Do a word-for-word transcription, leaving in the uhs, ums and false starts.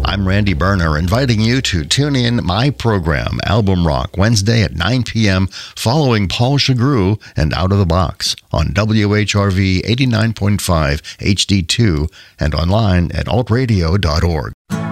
I'm Randy Berner, inviting you to tune in my program, Album Rock, Wednesday at nine p.m., following Paul Chagru and Out of the Box on W H R V eighty-nine point five H D two and online at alt radio dot org.